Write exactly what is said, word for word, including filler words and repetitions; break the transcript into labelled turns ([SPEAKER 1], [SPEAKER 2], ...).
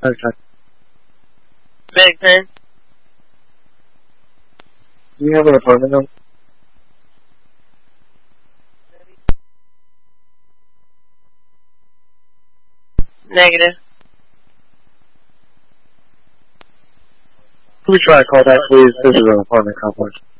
[SPEAKER 1] Okay.
[SPEAKER 2] Big pen.
[SPEAKER 1] Do you have an apartment number?
[SPEAKER 2] Negative.
[SPEAKER 1] Can we try to call back, please? This is an apartment complex.